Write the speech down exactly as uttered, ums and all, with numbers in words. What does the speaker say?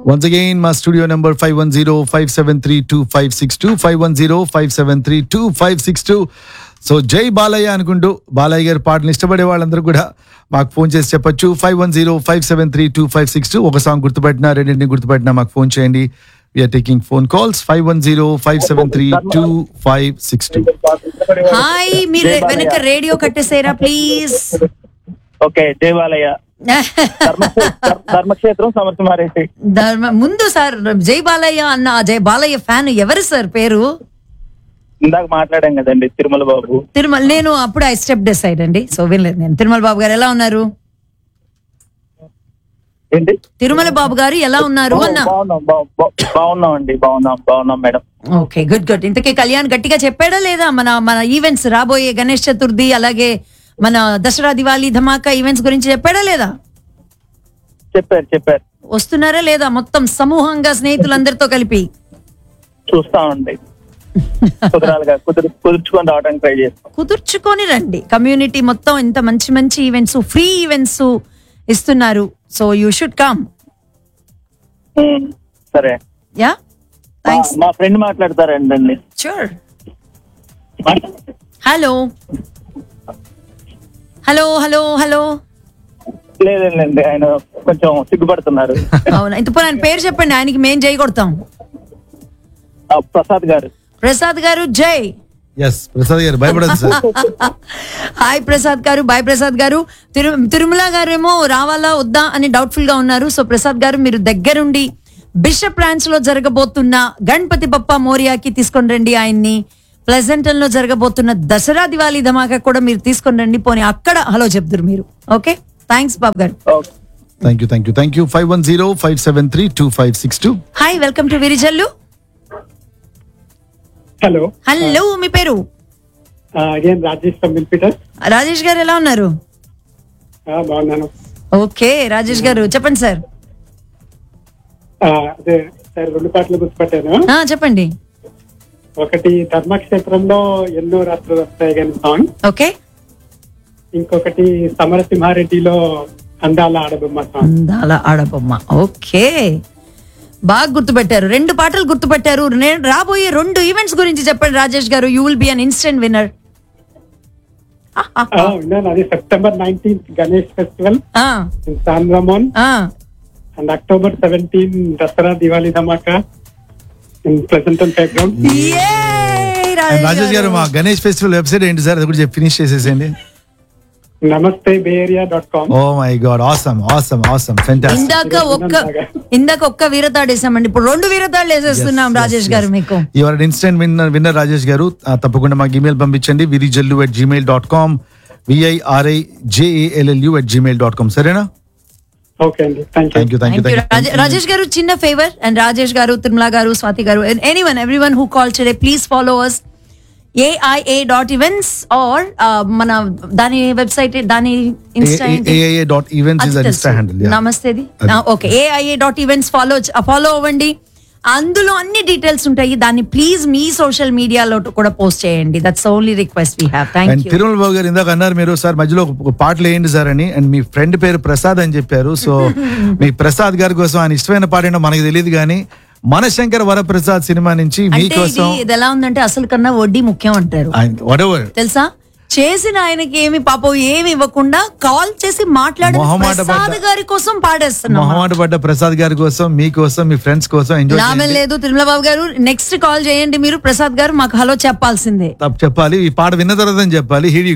Once again, my studio number five one zero, five seven three, two five six two, five one zero, five seven three, two five six two. So జై బాలయ్య అనుకుంటూ బాలయ్య గారి పాటలు ఇష్టపడే వాళ్ళందరూ కూడా మాకు phone చేసి చెప్పొచ్చు. Five one zero five seven three two five six two. ఒక సాంగ్ గుర్తుపెట్టినా, రెండింటిని గుర్తుపెట్టినా మాకు ఫోన్ చేయండి. We are taking phone calls. Five one zero five seven three two five six two. Hi, మీరు వెనక రేడియో కట్టేసారా ప్లీజ్? ఓకే, జై బాలయ్య. ధర్మక్షేత్రం సమర్థమారేసి. ధర్మ ముందు సార్ జై బాలయ్య అన్న ఆ జై బాలయ్య ఫ్యాన్ ఎవరు సార్ పేరు? ఇందాక మాట్లాడాం కదండి, తిరుమల బాబు. తిరుమల నేను అప్పుడు ఐ స్టెప్ డిసైడ్ అండి, సో వినలేదు నేను. తిరుమల బాబు గారు ఎలా ఉన్నారు? ఏంటి? తిరుమల బాబు గారు ఎలా ఉన్నారు అన్న? బాగున్నాం అండి, బాగున్నాం బాగున్నాం మేడం. Okay, good good. ఇంతకీ కళ్యాణ్ గట్టిగా చెప్పాడా లేదా మన మన ఈవెంట్స్ రాబోయే గణేష్ చతుర్థి అలాగే మన దసరా దివాళీ ధమాకా ఈవెంట్స్ గురించి చెప్పాడా లేదా? చెప్పారు చెప్పారు. వస్తున్నారా లేదా మొత్తం సమూహంగా స్నేహితులందరితో కలిపి? చూస్తామండి, కుదరాలిగా కుదురు కుదుర్చుకొని రావడానికి ట్రై చేస్తాం. కుదుర్చుకొని రండి. కమ్యూనిటీ మొత్తం ఇంత మంచి మంచి ఈవెంట్స్, ఫ్రీ ఈవెంట్స్ ఇస్తున్నారు. So you should come. సరే, యా థాంక్స్. మా ఫ్రెండ్ మాట్లాడతారండి. Sure. Hello hello hello hello. లేదండి, ఆయన కొంచెం సిగ్గుపడుతున్నారు. అవునా? ఇంత ఆయన పేరు చెప్పండి, ఆయనకి మేం జై కొడతాం. ప్రసాద్ గారు. ప్రసాద్ గారు జై. ఎస్ ప్రసాద్ గారు, భయపడదు సార్. హాయ్ ప్రసాద్ గారు, బాయ్ ప్రసాద్ గారు. తిరు తిరుమల గారు ఏమో రావాలా వద్దా అని డౌట్ఫుల్ గా ఉన్నారు. సో ప్రసాద్ గారు మీరు దగ్గరుండి బిషప్ బ్రాంచ్ లో జరగబోతున్న గణపతి బప్ప మోరియాకి తీసుకొని రండి ఆయన్ని. ప్లెజెంటన్ లో జరగబోతున్న దసరా దివాళీ ధమాకా కూడా మీరు తీసుకొని రండి. పోనీ అక్కడ హలో చెప్తారు మీరు. ఓకే, థ్యాంక్స్ బాబు గారు. Thank you thank you thank you. Five one zero five seven three two five six two. Hi, welcome to Virijallu. Hello hello, మీ పేరు? Again Rajesh from మిల్పీటర్. రాజేష్ గారు ఎలా ఉన్నారు? బాగున్నాను. ఓకే రాజేష్ గారు చెప్పండి సార్. అదే సార్, రెండు పాటలు గుర్తుపట్టాను. ఆ, చెప్పండి. ఒకటి ధర్మక్షేత్రంలో ఎన్నో రాత్రులు వస్తాయి కానీ సాంగ్. ఓకే. ఇంకొకటి సమరసింహారెడ్డిలో అందాల ఆడబొమ్మ సాంగ్. అందాల ఆడబొమ్మ. ఓకే, బాగా గుర్తుపెట్టారు. రెండు పాటలు గుర్తుపెట్టారు. రాబోయే రెండు ఈవెంట్స్ గురించి చెప్పండి రాజేష్ గారు. You will be an instant winner. విన్నాను, అది September nineteenth Ganesh festival in San రమోన్ and October seventeen Dasara Diwali Dhamaka in ప్లెజెంటన్ fair ground. Rajesh గారు, మా గణేష్ ఫెస్టివల్ వెబ్సైట్ ఏంటి సార్? అది కూడా ఫినిష్ చేసేసేయండి. నమస్తే బే area dot com. Oh my God, awesome awesome awesome fantastic. ఇందాక ఒక్క ఇందాక ఒక్క వీరతాడు వేసామండి, ఇప్పుడు రెండు వీరతాళ్ళు వేసేస్తున్నాం రాజేష్ గారు మీకు. Your instant winner winner Rajesh గారు. తప్పకుండా మాకు ఇమెయిల్ పంపించండి, Virijallu at Gmail dot com, విఐఆర్ఐ JALLU at Gmail dot com. సరేనా? ఓకే అండి, థ్యాంక్ యూ. రాజేష్ గారు చిన్న ఫేవర్, అండ్ రాజేష్ గారు, తిరుమల గారు, స్వాతి గారు, anyone everyone who call today please follow us AIA dot events are మన దాని వెబ్సైట్, దాని Insta AIA dot events is Insta handle. నమస్తేది. Okay, AIA dot events follow follow అవ్వండి. అందులో అన్ని డీటెయిల్స్ ఉంటాయి. దాన్ని ప్లీజ్ మీ సోషల్ మీడియాలో కూడా పోస్ట్ చేయండి. That's only request we have. Thank you. And Tirumala బాబు గారు ఇందాక అన్నారు మీరు సార్ మధ్యలో ఒక పాటలు వేయండి సార్ అని, అండ్ మీ ఫ్రెండ్ పేరు ప్రసాద్ అని చెప్పారు. సో మీ ప్రసాద్ గారి కోసం ఆయన ఇష్టమైన పాట ఏంటో మనకి తెలియదు కానీ మనశంకర్ వరప్రసాద్ సినిమా నుంచి మీకోసం. ఇది ఎలా ఉందంటే అసలు కన్నా వడ్డీ ముఖ్యం అంటారు తెలుసా? చేసిన ఆయనకి ఏమి పాపం ఏమి ఇవ్వకుండా కాల్ చేసి మాట్లాడి ప్రసాద్ గారి కోసం పాడేస్తున్నాం. మొహమాట పడ్డ ప్రసాద్ గారి కోసం, మీకోసం, మీ ఫ్రెండ్స్ కోసం ఎంజాయ్ లాభం లేదు. తిరుమల బాబు గారు నెక్స్ట్ కాల్ చేయండి మీరు. ప్రసాద్ గారు మాకు హలో చెప్పాల్సిందే. చెప్పాలి, ఈ పాట విన్న తర్వాత చెప్పాలి.